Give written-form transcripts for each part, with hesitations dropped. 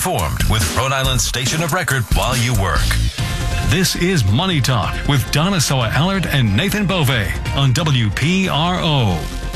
informed with Rhode Island's station of record while you work. This is Money Talk with Donna Soa-Allard and Nathan Bove on WPRO.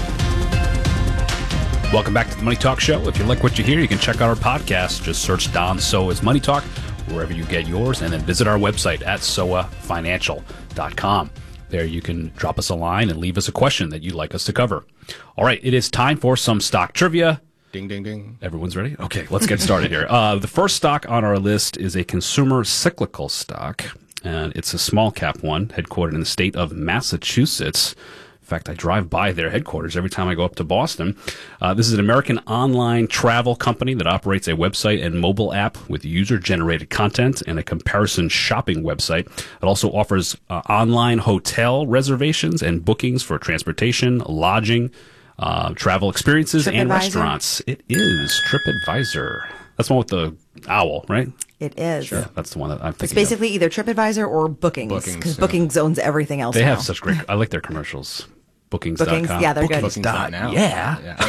Welcome back to the Money Talk Show. If you like what you hear, you can check out our podcast. Just search Don Soa's Money Talk wherever you get yours, and then visit our website at soafinancial.com. There you can drop us a line and leave us a question that you'd like us to cover. All right, it is time for some stock trivia. Ding, ding, ding. Everyone's ready? Okay, let's get started here. The first stock on our list is a consumer cyclical stock, and it's a small cap one, headquartered in the state of Massachusetts. In fact, I drive by their headquarters every time I go up to Boston. This is an American online travel company that operates a website and mobile app with user-generated content and a comparison shopping website. It also offers online hotel reservations and bookings for transportation, lodging, travel experiences, and restaurants. It is TripAdvisor. That's the one with the owl, right? It is. Sure. That's the one that I'm thinking It's basically either TripAdvisor or Bookings. Because Bookings owns everything else They now. have such great... I like their commercials. Bookings.com. Bookings, yeah, they're good. Bookings.now. Yeah. Oh,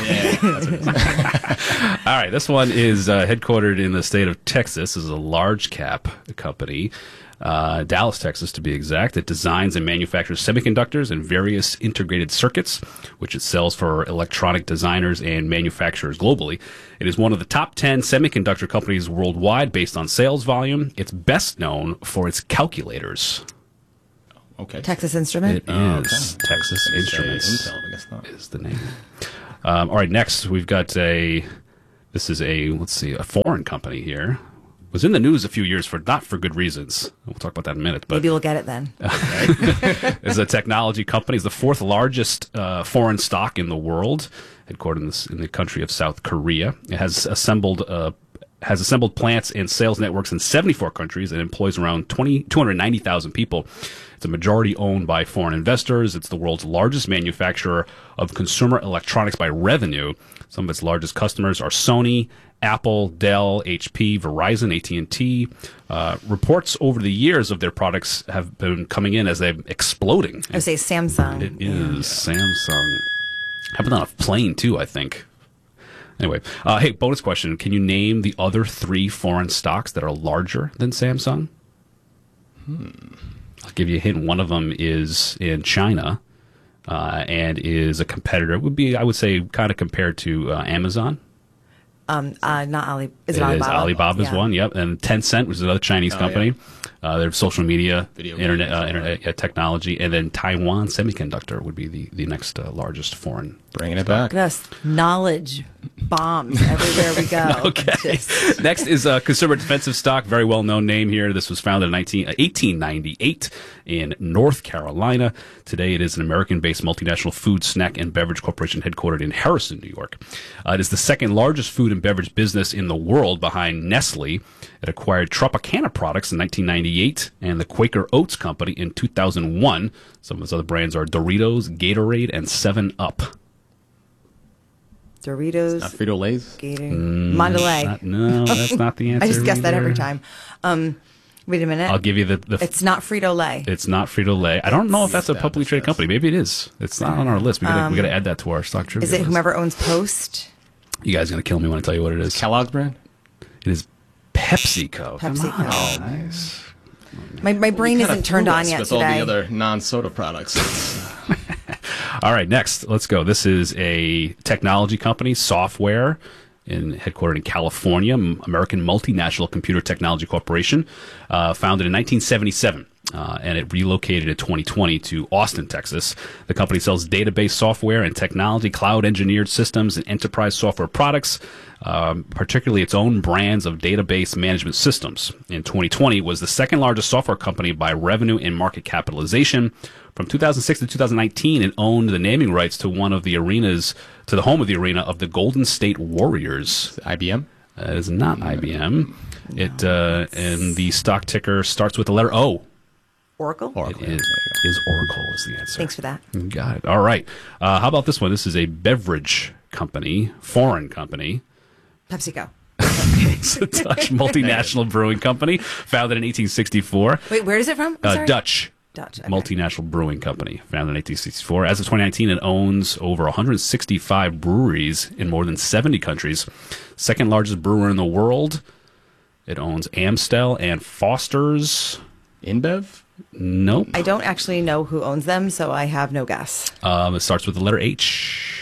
yeah. All right, this one is headquartered in the state of Texas. This is a large cap company, Dallas, Texas to be exact. It designs and manufactures semiconductors and various integrated circuits, which it sells for electronic designers and manufacturers globally. It is one of the top 10 semiconductor companies worldwide based on sales volume. It's best known for its calculators. Okay. Texas Instrument? It is. Texas Instruments Intel, I guess not. is the name. All right, next we've got this is a foreign company here. Was in the news a few years for not for good reasons. We'll talk about that in a minute. But Maybe we'll get it then. it's a technology company. It's the fourth largest foreign stock in the world, headquartered in the country of South Korea. It has assembled plants and sales networks in 74 countries and employs around 290,000 people. It's a majority owned by foreign investors. It's the world's largest manufacturer of consumer electronics by revenue. Some of its largest customers are Sony, Apple, Dell, HP, Verizon, AT&T. Reports over the years of their products have been coming in as they're exploding. I would say Samsung. It is Samsung. Happened on a plane, too, I think. Anyway, hey, bonus question. Can you name the other three foreign stocks that are larger than Samsung? I'll give you a hint. One of them is in China and is a competitor. It would be, I would say, kind of compared to Amazon. Not Ali. Is it It Alibaba? is Alibaba's Yeah. one, yep. And Tencent, which is another Chinese company. Their social media, Video internet, games, internet technology. And then Taiwan Semiconductor would be the next largest foreign. Bringing it back. Look at us. Knowledge bombs everywhere we go. Okay. Next is a consumer defensive stock, very well-known name here. This was founded in 1898 in North Carolina. Today it is an American-based multinational food, snack, and beverage corporation headquartered in Harrison, New York. It is the second largest food and beverage business in the world behind Nestle. It acquired Tropicana Products in 1998 and the Quaker Oats Company in 2001. Some of its other brands are Doritos, Gatorade, and 7-Up. Doritos. Not Frito-Lay's? Gator. Mondelez. No, that's not the answer. I just guess that either. every time. Wait a minute. I'll give you the It's not Frito-Lay. It's not Frito-Lay. I don't know if that's a publicly traded Established, company. Maybe it is. It's not on our list. We gotta add that to our stock trivia Is it list. whomever owns Post? You guys gonna kill me when I tell you what it is. Kellogg's brand? It is PepsiCo. PepsiCo. Come on. Oh, nice. My brain Kinda isn't turned threw on us yet with today. all the other non-soda products. All right, next, let's go. This is a technology company, software, headquartered in California, American Multinational Computer Technology Corporation, founded in 1977. And it relocated in 2020 to Austin, Texas. The company sells database software and technology, cloud-engineered systems, and enterprise software products, particularly its own brands of database management systems. In 2020, it was the second largest software company by revenue and market capitalization. From 2006 to 2019, it owned the naming rights to one of the arenas, to the home of the arena of the Golden State Warriors. IBM? It is not IBM. It and the stock ticker starts with the letter O. Oracle? It is Oracle is the answer. Thanks for that. You got it. All right. How about this one? This is a beverage company, foreign company. PepsiCo. It's a Dutch multinational brewing company, founded in 1864. Wait, where is it from? I'm sorry. Dutch. Dutch. Okay. Multinational brewing company, founded in 1864. As of 2019, it owns over 165 breweries in more than 70 countries. Second largest brewer in the world. It owns Amstel and Foster's. InBev? Nope. I don't actually know who owns them, so I have no guess. It starts with the letter H.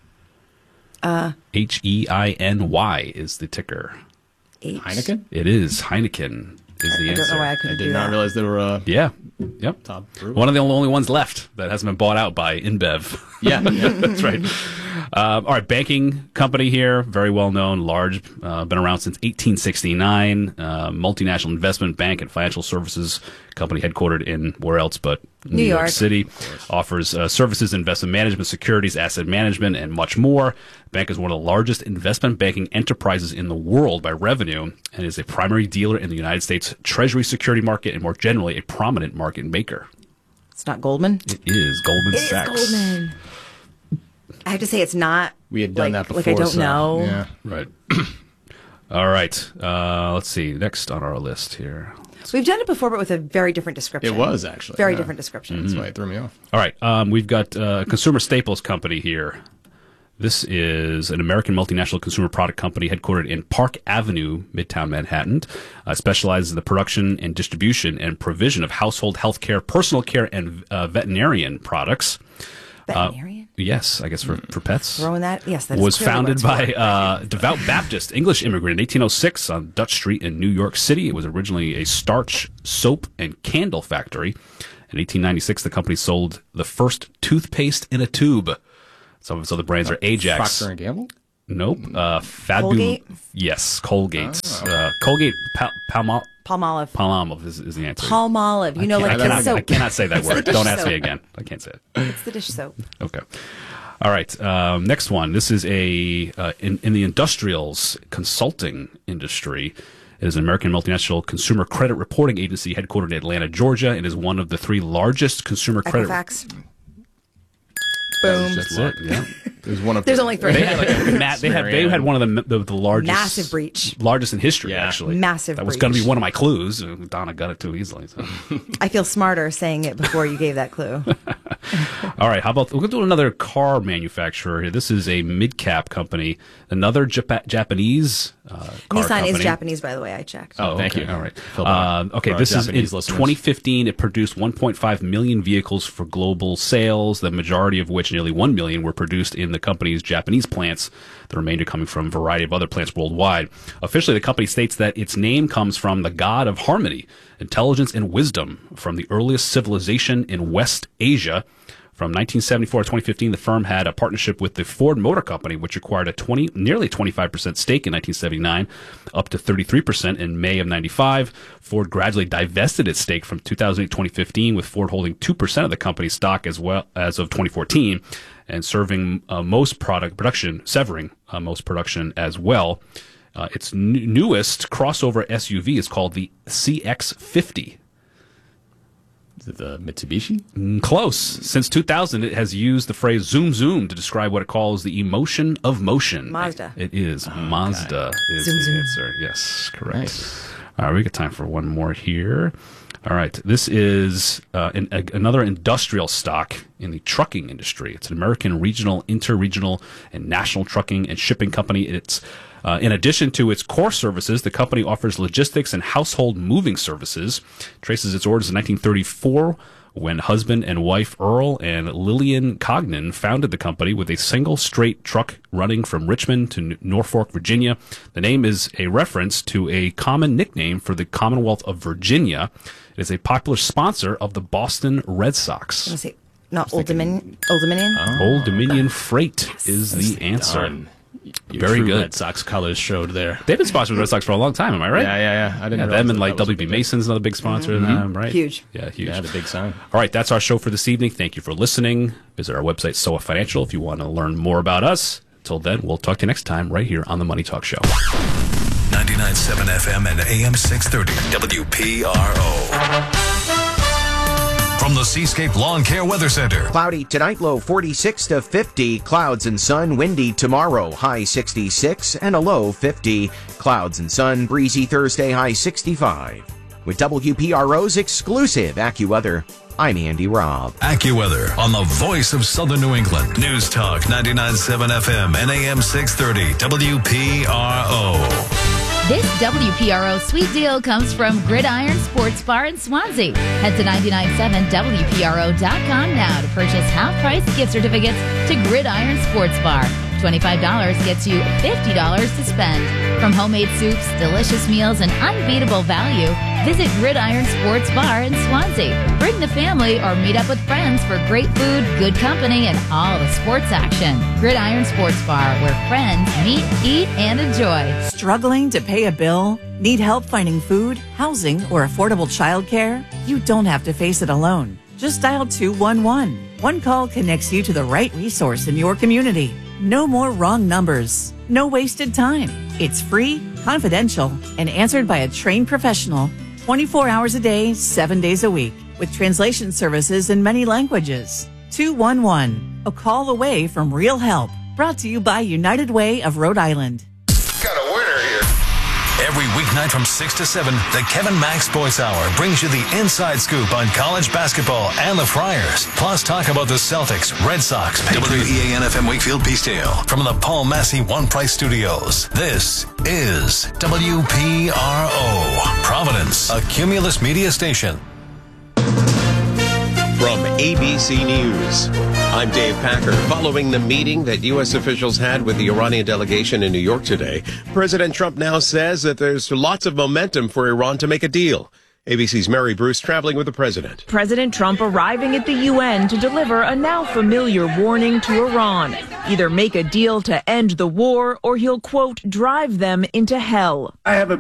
H-E-I-N-Y is the ticker. H. Heineken? It is. Heineken is the I answer. don't know why I I couldn't do did not that. realize they were a Yeah. Yep. top brewer. One of the only ones left that hasn't been bought out by InBev. Yeah. That's right. All right, banking company here, very well known, large, been around since 1869. Multinational investment bank and financial services company headquartered in where else but New York York. City. Offers services, investment management, securities, asset management, and much more. The bank is one of the largest investment banking enterprises in the world by revenue and is a primary dealer in the United States Treasury security market and more generally a prominent market maker. It's not Goldman. It is Goldman It is Sachs. Goldman. I have to say it's not. We had done like, that Like before. I don't so, know. Yeah. Right. All right. Let's see. Next on our list here. We've done it before, but with a very different description. It was actually. Very yeah. different description. That's why it threw me off. All right. We've got a consumer staples company here. This is an American multinational consumer product company headquartered in Park Avenue, Midtown Manhattan. Specializes in the production and distribution and provision of household health care, personal care, and veterinarian products. Veterinarian? Yes, I guess for pets. Throwing that? Yes, that is was clearly founded what it's by for. devout Baptist English immigrant in 1806 on Dutch Street in New York City. It was originally a starch, soap, and candle factory. In 1896, the company sold the first toothpaste in a tube. Some of its other brands are Ajax. Procter & Gamble? Nope. Colgate? Yes, Colgate. Colgate Palmolive Palmolive. is the answer. Palmolive. You know, like the I soap. cannot say that word. dish Don't ask soap. me again. I can't say it. It's the dish soap. Okay. All right. Next one. This is in the industrials consulting industry. It is an American multinational consumer credit reporting agency headquartered in Atlanta, Georgia, and is one of the 3 largest consumer credit. Equifax. Boom. That's it. Yeah. It was one of There's the- only 3. They had one of the largest Massive breach. largest in history. Yeah. Actually, Massive That was going to be breach. one of my clues. Donna got it too easily. So. I feel smarter saying it before you gave that clue. All right, how about we'll do another car manufacturer here. This is a mid-cap company, another Japanese car Nissan company. is Japanese, by the way. I checked. Oh, thank okay. you. All right. Phil, Okay, for our this is in Japanese listeners. 2015. It produced 1.5 million vehicles for global sales, the majority of which, nearly 1 million, were produced in the company's Japanese plants, the remainder coming from a variety of other plants worldwide. Officially, the company states that its name comes from the god of harmony, intelligence, and wisdom from the earliest civilization in West Asia. From 1974 to 2015, the firm had a partnership with the Ford Motor Company, which acquired nearly 25% stake in 1979, up to 33% in May of 95. Ford gradually divested its stake from 2008 to 2015, with Ford holding 2% of the company's stock as well as of 2014, and severing most production as well. Its newest crossover SUV is called the CX-50. Is it the Mitsubishi? Close. Since 2000, it has used the phrase zoom zoom to describe what it calls the emotion of motion. Mazda. It is. Mazda is Zoom, the zoom. answer. Yes, correct. Nice. All right, we got time for one more here. All right, this is another industrial stock in the trucking industry. It's an American regional, interregional, and national trucking and shipping company. It's in addition to its core services, the company offers logistics and household moving services. Traces its orders in 1934 when husband and wife Earl and Lillian Cognan founded the company with a single straight truck running from Richmond to Norfolk, Virginia. The name is a reference to a common nickname for the Commonwealth of Virginia. It is a popular sponsor of the Boston Red Sox. Let's see. Not Old Dominion. Old Dominion? Old Dominion Freight is the answer. Done. Your Very true good. Red Sox colors showed there. They've been sponsored by the Red Sox for a long time, am I right? Yeah. I didn't Yeah, realize them and that like was a WB big- Mason's another big sponsor of them, right? Huge. Yeah, huge. Yeah, the big sign. All right, that's our show for this evening. Thank you for listening. Visit our website, SOA Financial, if you want to learn more about us. Until then, we'll talk to you next time right here on the Money Talk Show. 99.7 FM and AM 630 WPRO. From the Seascape Lawn Care Weather Center. Cloudy tonight, low 46 to 50. Clouds and sun, windy tomorrow, high 66 and a low 50. Clouds and sun, breezy Thursday, high 65. With WPRO's exclusive AccuWeather, I'm Andy Robb. AccuWeather on the voice of Southern New England. News Talk 99.7 FM and AM 630 WPRO. This WPRO sweet deal comes from Gridiron Sports Bar in Swansea. Head to 997WPRO.com now to purchase half-price gift certificates to Gridiron Sports Bar. $25 gets you $50 to spend. From homemade soups, delicious meals, and unbeatable value, visit Gridiron Sports Bar in Swansea. Bring the family or meet up with friends for great food, good company, and all the sports action. Gridiron Sports Bar, where friends meet, eat, and enjoy. Struggling to pay a bill? Need help finding food, housing, or affordable childcare? You don't have to face it alone. Just dial 211. One call connects you to the right resource in your community. No more wrong numbers. No wasted time. It's free, confidential, and answered by a trained professional 24 hours a day, 7 days a week, with translation services in many languages. 211, a call away from real help. Brought to you by United Way of Rhode Island. Got a winner here. Every weeknight from 6 to 7, the Kevin Mack Sports Hour brings you the inside scoop on college basketball and the Friars. Plus, talk about the Celtics, Red Sox, Patriots. WEAN-FM Wakefield, Peacedale. From the Paul Massey One Price Studios, this is WPRO, Providence, a Cumulus media station. From ABC News, I'm Dave Packer. Following the meeting that U.S. officials had with the Iranian delegation in New York today, President Trump now says that there's lots of momentum for Iran to make a deal. ABC's Mary Bruce traveling with the president. President Trump arriving at the UN to deliver a now familiar warning to Iran. Either make a deal to end the war or he'll, quote, drive them into hell. I have a